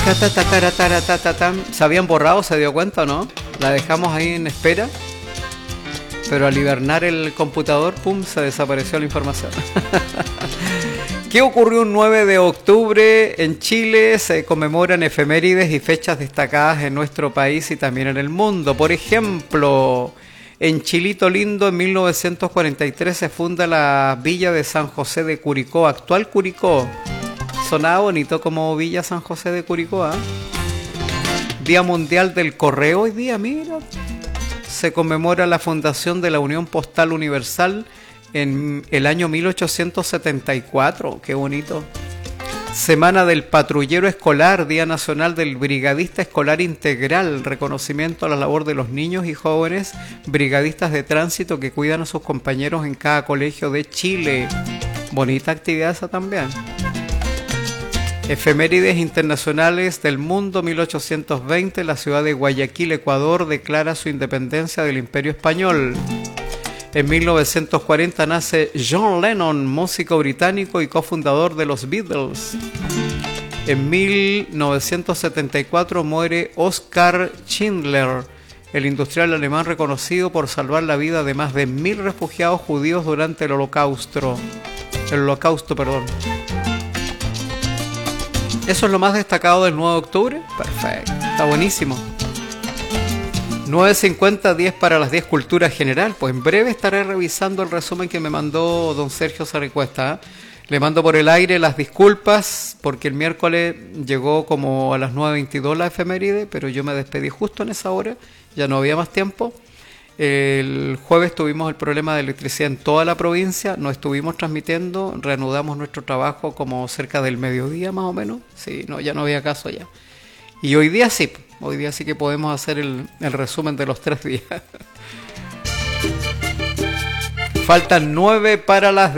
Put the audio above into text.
¿Se habían borrado? ¿Se dio cuenta o no? La dejamos ahí en espera, pero al hibernar el computador, pum, se desapareció la información. ¿Qué ocurrió un 9 de octubre en Chile? Se conmemoran efemérides y fechas destacadas en nuestro país y también en el mundo. Por ejemplo, en Chilito Lindo, en 1943, se funda la Villa de San José de Curicó, actual Curicó. Sonaba bonito como Villa San José de Curicó, ¿eh? Día Mundial del Correo hoy día, mira. Se conmemora la fundación de la Unión Postal Universal en el año 1874. Qué bonito. Semana del Patrullero Escolar, Día Nacional del Brigadista Escolar Integral, reconocimiento a la labor de los niños y jóvenes brigadistas de tránsito que cuidan a sus compañeros en cada colegio de Chile. Bonita actividad esa también. Efemérides internacionales del mundo. 1820, la ciudad de Guayaquil, Ecuador, declara su independencia del Imperio Español. En 1940 nace John Lennon, músico británico y cofundador de los Beatles. En 1974 muere Oskar Schindler, el industrial alemán reconocido por salvar la vida de más de 1000 refugiados judíos durante el Holocausto. ¿Eso es lo más destacado del 9 de octubre? Perfecto, está buenísimo. 9:50, 10 para las 10 cultura general. Pues en breve estaré revisando el resumen que me mandó don Sergio Sarricuesta, ¿eh? Le mando por el aire las disculpas porque el miércoles llegó como a las 9:22 la efeméride, pero yo me despedí justo en esa hora, ya no había más tiempo. El jueves tuvimos el problema de electricidad en toda la provincia, no estuvimos transmitiendo, reanudamos nuestro trabajo como cerca del mediodía más o menos. Sí, no, ya no había caso ya. Y hoy día sí que podemos hacer el resumen de los 3 días. Faltan 9 para las